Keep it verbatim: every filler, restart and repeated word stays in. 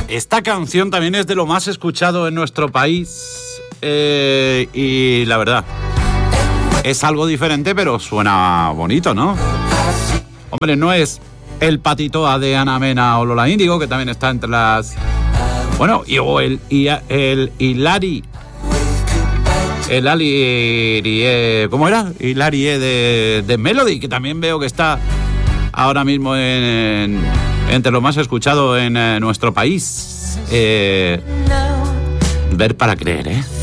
Esta canción también es de lo más escuchado en nuestro país eh, y la verdad, es algo diferente, pero suena bonito, ¿no? Hombre, no es El Patitoa de Ana Mena o Lola Índigo, que también está entre las... Bueno, y, o el, y, el Hilari... El Hilari... ¿Cómo era? Hilari de, de Melody, que también veo que está ahora mismo en, entre lo más escuchado en eh, nuestro país. Eh, ver para creer, ¿eh?